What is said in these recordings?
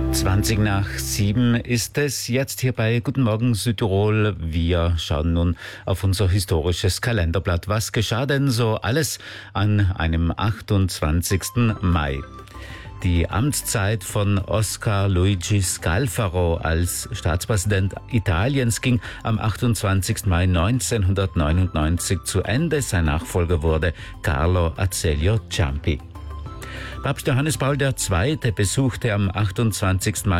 7:20 ist es jetzt hier bei Guten Morgen Südtirol. Wir schauen nun auf unser historisches Kalenderblatt. Was geschah denn so alles an einem 28. Mai? Die Amtszeit von Oscar Luigi Scalfaro als Staatspräsident Italiens ging am 28. Mai 1999 zu Ende. Sein Nachfolger wurde Carlo Azeglio Ciampi. Papst Johannes Paul II. Besuchte am 28. Mai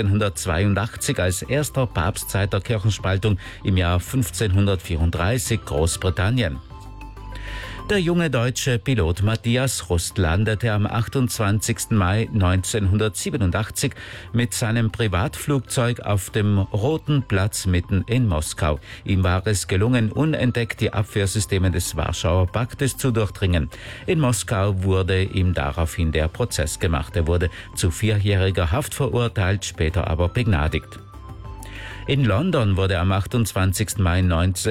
1982 als erster Papst seit der Kirchenspaltung im Jahr 1534 Großbritannien. Der junge deutsche Pilot Matthias Rust landete am 28. Mai 1987 mit seinem Privatflugzeug auf dem Roten Platz mitten in Moskau. Ihm war es gelungen, unentdeckt die Abwehrsysteme des Warschauer Paktes zu durchdringen. In Moskau wurde ihm daraufhin der Prozess gemacht. Er wurde zu 4-jähriger Haft verurteilt, später aber begnadigt. In London wurde am 28. Mai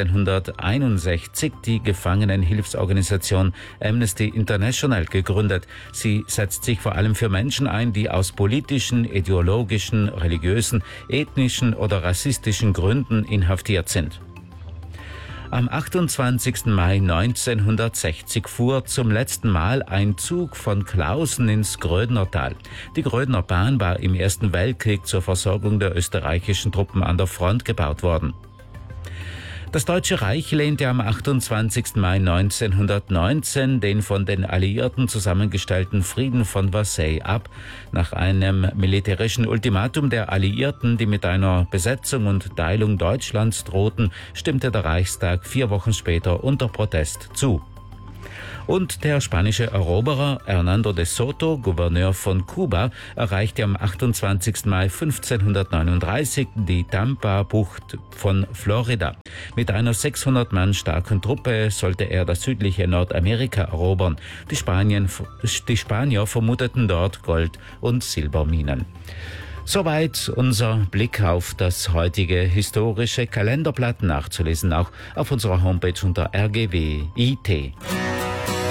1961 die Gefangenenhilfsorganisation Amnesty International gegründet. Sie setzt sich vor allem für Menschen ein, die aus politischen, ideologischen, religiösen, ethnischen oder rassistischen Gründen inhaftiert sind. Am 28. Mai 1960 fuhr zum letzten Mal ein Zug von Klausen ins Grödnertal. Die Grödner Bahn war im Ersten Weltkrieg zur Versorgung der österreichischen Truppen an der Front gebaut worden. Das Deutsche Reich lehnte am 28. Mai 1919 den von den Alliierten zusammengestellten Frieden von Versailles ab. Nach einem militärischen Ultimatum der Alliierten, die mit einer Besetzung und Teilung Deutschlands drohten, stimmte der Reichstag 4 Wochen später unter Protest zu. Und der spanische Eroberer Hernando de Soto, Gouverneur von Kuba, erreichte am 28. Mai 1539 die Tampa-Bucht von Florida. Mit einer 600 Mann starken Truppe sollte er das südliche Nordamerika erobern. Die Spanier vermuteten dort Gold- und Silberminen. Soweit unser Blick auf das heutige historische Kalenderblatt, nachzulesen auch auf unserer Homepage unter rgw.it.